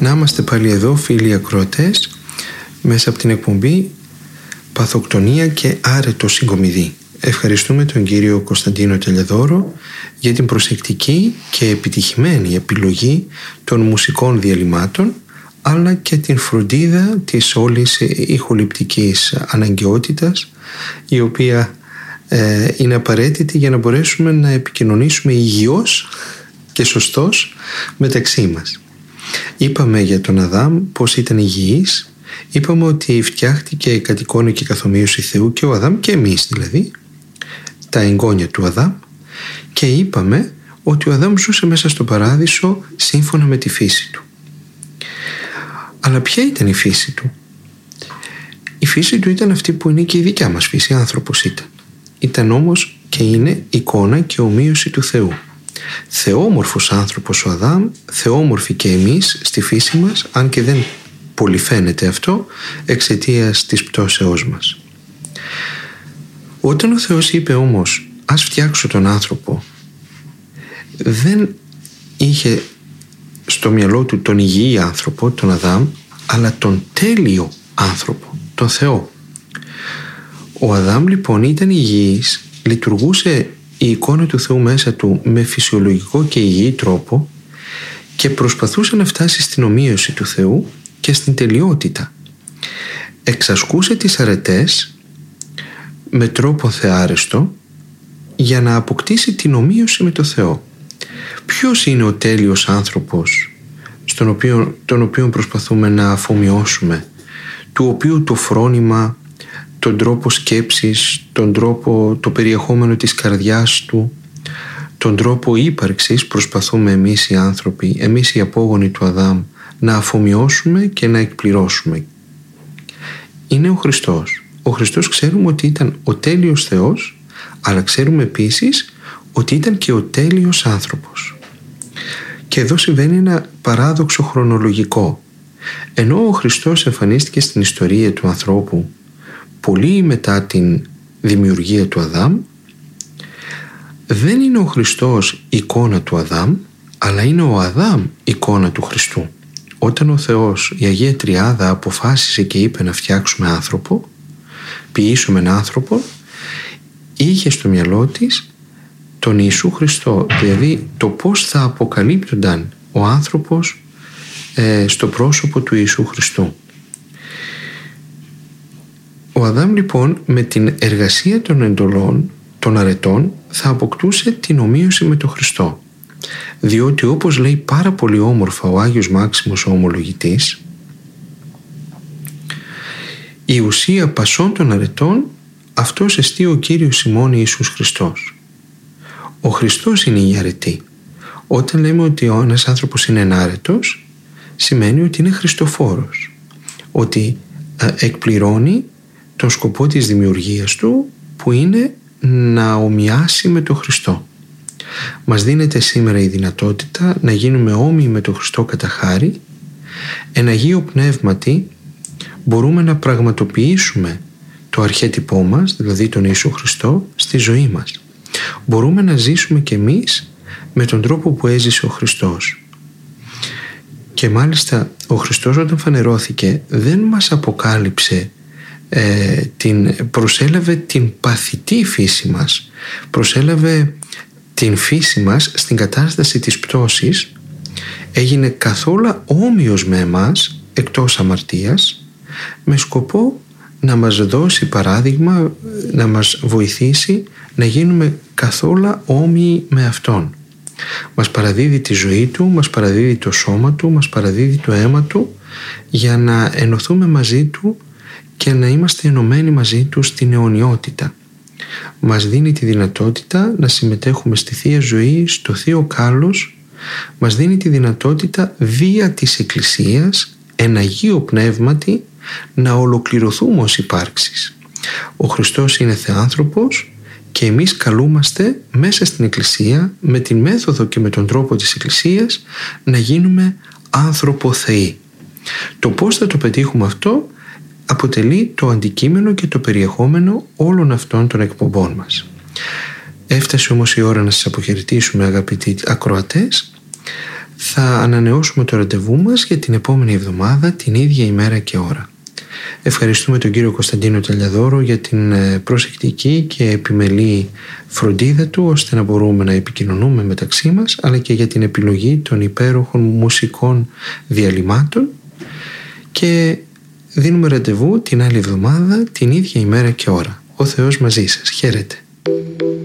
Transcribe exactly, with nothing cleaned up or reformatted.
Να είμαστε πάλι εδώ, φίλοι ακροατές, μέσα από την εκπομπή Παθοκτονία και άρετο συγκομιδή. Ευχαριστούμε τον κύριο Κωνσταντίνο Τελεδόρο για την προσεκτική και επιτυχημένη επιλογή των μουσικών διαλυμάτων, αλλά και την φροντίδα της όλης ηχοληπτικής αναγκαιότητας, η οποία ε, είναι απαραίτητη για να μπορέσουμε να επικοινωνήσουμε υγιώς και σωστός μεταξύ μας. Είπαμε για τον Αδάμ πως ήταν υγιής, είπαμε ότι φτιάχτηκε κατ' εικόνα και καθομοίωση Θεού και ο Αδάμ, και εμείς δηλαδή, τα εγγόνια του Αδάμ, και είπαμε ότι ο Αδάμ ζούσε μέσα στο παράδεισο σύμφωνα με τη φύση του. Αλλά ποια ήταν η φύση του? Η φύση του ήταν αυτή που είναι και η δικιά μας φύση, άνθρωπος ήταν. Ήταν όμως και είναι εικόνα και ομοίωση του Θεού. Θεόμορφος άνθρωπος ο Αδάμ, θεόμορφοι και εμείς στη φύση μας, αν και δεν πολύ φαίνεται αυτό εξαιτίας της πτώσεώς μας. Όταν ο Θεός είπε όμως ας φτιάξω τον άνθρωπο, δεν είχε στο μυαλό του τον υγιή άνθρωπο, τον Αδάμ, αλλά τον τέλειο άνθρωπο, τον Θεό. Ο Αδάμ λοιπόν ήταν υγιής, λειτουργούσε η εικόνα του Θεού μέσα του με φυσιολογικό και υγιή τρόπο και προσπαθούσε να φτάσει στην ομοίωση του Θεού και στην τελειότητα. Εξασκούσε τις αρετές με τρόπο θεάρεστο για να αποκτήσει την ομοίωση με το Θεό. Ποιος είναι ο τέλειος άνθρωπος στον οποίο, τον οποίο προσπαθούμε να αφομοιώσουμε, του οποίου το φρόνημα, τον τρόπο σκέψης, τον τρόπο, το περιεχόμενο της καρδιάς του, τον τρόπο ύπαρξης προσπαθούμε εμείς οι άνθρωποι, εμείς οι απόγονοι του Αδάμ, να αφομοιώσουμε και να εκπληρώσουμε? Είναι ο Χριστός. Ο Χριστός ξέρουμε ότι ήταν ο τέλειος Θεός, αλλά ξέρουμε επίσης ότι ήταν και ο τέλειος άνθρωπος. Και εδώ συμβαίνει ένα παράδοξο χρονολογικό. Ενώ ο Χριστός εμφανίστηκε στην ιστορία του ανθρώπου πολύ μετά την δημιουργία του Αδάμ, δεν είναι ο Χριστός εικόνα του Αδάμ, αλλά είναι ο Αδάμ εικόνα του Χριστού. Όταν ο Θεός, η Αγία Τριάδα, αποφάσισε και είπε να φτιάξουμε άνθρωπο, ποιήσουμε έναν άνθρωπο, είχε στο μυαλό της τον Ιησού Χριστό, δηλαδή το πώς θα αποκαλύπτονταν ο άνθρωπος ε, στο πρόσωπο του Ιησού Χριστού. Ο Αδάμ λοιπόν με την εργασία των εντολών, των αρετών, θα αποκτούσε την ομοίωση με τον Χριστό, διότι όπως λέει πάρα πολύ όμορφα ο Άγιος Μάξιμος ο Ομολογητής, η ουσία πασών των αρετών αυτός εστί ο Κύριος ημών Ιησούς Χριστός. Ο Χριστός είναι η αρετή. Όταν λέμε ότι ένας άνθρωπος είναι ενάρετος, σημαίνει ότι είναι χριστοφόρος, ότι εκπληρώνει τον σκοπό της δημιουργίας του, που είναι να ομοιάσει με τον Χριστό. Μας δίνεται σήμερα η δυνατότητα να γίνουμε όμοιοι με τον Χριστό κατά χάρη. Εν Αγίο Πνεύματι μπορούμε να πραγματοποιήσουμε το αρχέτυπό μας, δηλαδή τον Ιησού Χριστό, στη ζωή μας. Μπορούμε να ζήσουμε κι εμείς με τον τρόπο που έζησε ο Χριστός. Και μάλιστα ο Χριστός όταν φανερώθηκε δεν μας αποκάλυψε ε, την, προσέλαβε την παθητή φύση μας, προσέλαβε την φύση μας στην κατάσταση της πτώσης, έγινε καθόλου όμοιος με εμάς εκτός αμαρτίας, με σκοπό να μας δώσει παράδειγμα, να μας βοηθήσει να γίνουμε καθόλου όμοιοι με Αυτόν. Μας παραδίδει τη ζωή Του, μας παραδίδει το σώμα Του, μας παραδίδει το αίμα Του, για να ενωθούμε μαζί Του και να είμαστε ενωμένοι μαζί Του στην αιωνιότητα. Μας δίνει τη δυνατότητα να συμμετέχουμε στη Θεία Ζωή, στο Θείο Κάλος, μας δίνει τη δυνατότητα δια της Εκκλησίας, εν Αγίο Πνεύματι, να ολοκληρωθούμε ως υπάρξεις. Ο Χριστός είναι Θεάνθρωπος και εμείς καλούμαστε μέσα στην Εκκλησία, με την μέθοδο και με τον τρόπο της Εκκλησίας, να γίνουμε άνθρωπο Θεοί. Το πώς θα το πετύχουμε αυτό αποτελεί το αντικείμενο και το περιεχόμενο όλων αυτών των εκπομπών μας. Έφτασε όμως η ώρα να σας αποχαιρετήσουμε, αγαπητοί ακροατές. θα ανανεώσουμε το ραντεβού μας για την επόμενη εβδομάδα, την ίδια ημέρα και ώρα. Ευχαριστούμε τον κύριο Κωνσταντίνο Ταλιαδόρο για την προσεκτική και επιμελή φροντίδα του, ώστε να μπορούμε να επικοινωνούμε μεταξύ μας, αλλά και για την επιλογή των υπέροχων μουσικών διαλυμάτων, και δίνουμε ραντεβού την άλλη εβδομάδα, την ίδια ημέρα και ώρα. Ο Θεός μαζί σας. Χαίρετε.